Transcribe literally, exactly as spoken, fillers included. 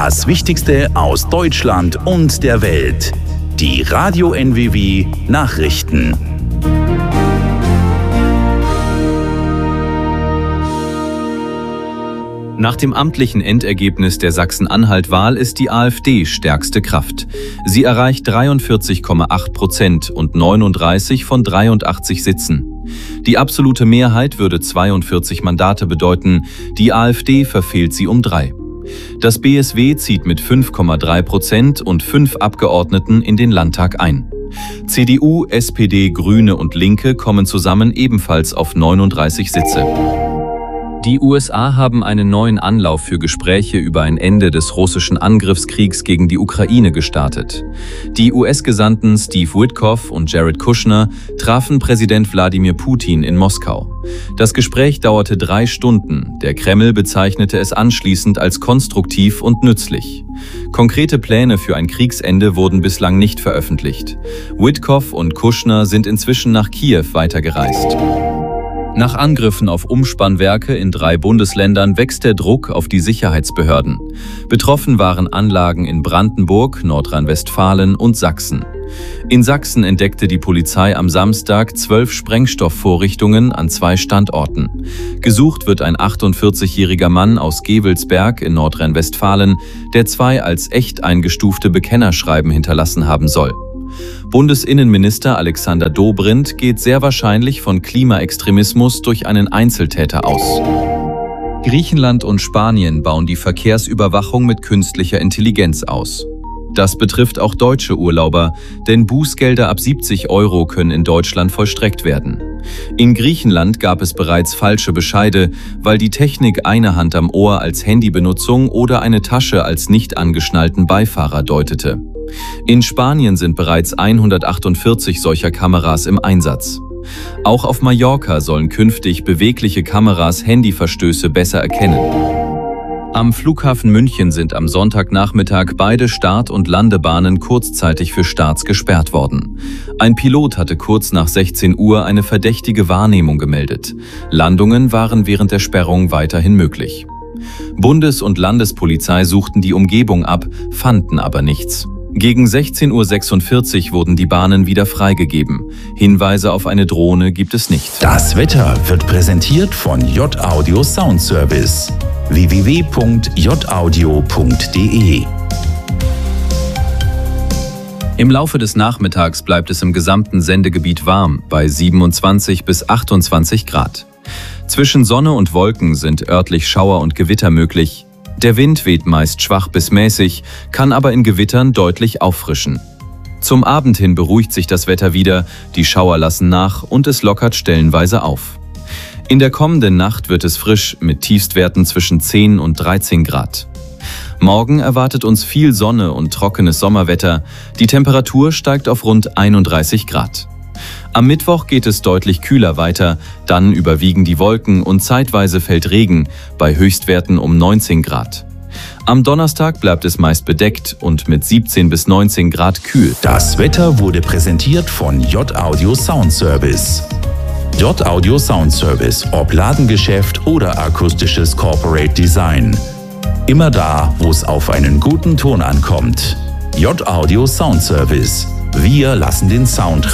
Das Wichtigste aus Deutschland und der Welt. Die Radio N W W Nachrichten. Nach dem amtlichen Endergebnis der Sachsen-Anhalt-Wahl ist die AfD stärkste Kraft. Sie erreicht dreiundvierzig Komma acht Prozent und neununddreißig von dreiundachtzig Sitzen. Die absolute Mehrheit würde zweiundvierzig Mandate bedeuten, die AfD verfehlt sie um drei. Das B S W zieht mit fünf Komma drei Prozent und fünf Abgeordneten in den Landtag ein. C D U, S P D, Grüne und Linke kommen zusammen ebenfalls auf neununddreißig Sitze. Die U S A haben einen neuen Anlauf für Gespräche über ein Ende des russischen Angriffskriegs gegen die Ukraine gestartet. Die U S-Gesandten Steve Witkoff und Jared Kushner trafen Präsident Wladimir Putin in Moskau. Das Gespräch dauerte drei Stunden. Der Kreml bezeichnete es anschließend als konstruktiv und nützlich. Konkrete Pläne für ein Kriegsende wurden bislang nicht veröffentlicht. Witkoff und Kushner sind inzwischen nach Kiew weitergereist. Nach Angriffen auf Umspannwerke in drei Bundesländern wächst der Druck auf die Sicherheitsbehörden. Betroffen waren Anlagen in Brandenburg, Nordrhein-Westfalen und Sachsen. In Sachsen entdeckte die Polizei am Samstag zwölf Sprengstoffvorrichtungen an zwei Standorten. Gesucht wird ein achtundvierzigjähriger Mann aus Gevelsberg in Nordrhein-Westfalen, der zwei als echt eingestufte Bekennerschreiben hinterlassen haben soll. Bundesinnenminister Alexander Dobrindt geht sehr wahrscheinlich von Klimaextremismus durch einen Einzeltäter aus. Griechenland und Spanien bauen die Verkehrsüberwachung mit künstlicher Intelligenz aus. Das betrifft auch deutsche Urlauber, denn Bußgelder ab siebzig Euro können in Deutschland vollstreckt werden. In Griechenland gab es bereits falsche Bescheide, weil die Technik eine Hand am Ohr als Handybenutzung oder eine Tasche als nicht angeschnallten Beifahrer deutete. In Spanien sind bereits hundertachtundvierzig solcher Kameras im Einsatz. Auch auf Mallorca sollen künftig bewegliche Kameras Handyverstöße besser erkennen. Am Flughafen München sind am Sonntagnachmittag beide Start- und Landebahnen kurzzeitig für Starts gesperrt worden. Ein Pilot hatte kurz nach sechzehn Uhr eine verdächtige Wahrnehmung gemeldet. Landungen waren während der Sperrung weiterhin möglich. Bundes- und Landespolizei suchten die Umgebung ab, fanden aber nichts. Gegen sechzehn Uhr sechsundvierzig wurden die Bahnen wieder freigegeben. Hinweise auf eine Drohne gibt es nicht. Das Wetter wird präsentiert von J-Audio Sound Service. w w w punkt j audio punkt d e Im Laufe des Nachmittags bleibt es im gesamten Sendegebiet warm, bei siebenundzwanzig bis achtundzwanzig Grad. Zwischen Sonne und Wolken sind örtlich Schauer und Gewitter möglich. Der Wind weht meist schwach bis mäßig, kann aber in Gewittern deutlich auffrischen. Zum Abend hin beruhigt sich das Wetter wieder, die Schauer lassen nach und es lockert stellenweise auf. In der kommenden Nacht wird es frisch mit Tiefstwerten zwischen zehn und dreizehn Grad. Morgen erwartet uns viel Sonne und trockenes Sommerwetter. Die Temperatur steigt auf rund einunddreißig Grad. Am Mittwoch geht es deutlich kühler weiter, dann überwiegen die Wolken und zeitweise fällt Regen, bei Höchstwerten um neunzehn Grad. Am Donnerstag bleibt es meist bedeckt und mit siebzehn bis neunzehn Grad kühl. Das Wetter wurde präsentiert von J-Audio Sound Service. J-Audio Sound Service, ob Ladengeschäft oder akustisches Corporate Design. Immer da, wo es auf einen guten Ton ankommt. J-Audio Sound Service. Wir lassen den Sound